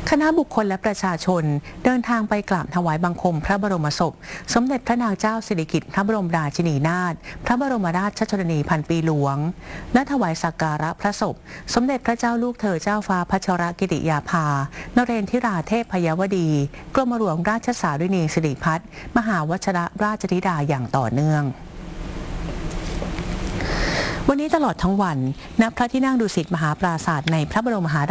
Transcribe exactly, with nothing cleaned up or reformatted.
คณะบุคคลและประชาชนเดินทางไปกราบถวายบังคมพระบรมศพสมเด็จพระนางเจ้าสิริกิติ์พระบรมราชินีนาถพระบรมราชชนนีพันปีหลวงและถวายสักการะพระศพสมเด็จพระเจ้าลูกเธอเจ้าฟ้าพัชรกิติยาภานเรนทิราเทพพยวดีกรมหลวงราชสารินีสิริพัฒน์มหาวชิรราชธิดาอย่างต่อเนื่องวันนี้ตลอดทั้งวันณพระที่นั่งดุสิตมหาปราสาทในพระบรมมหา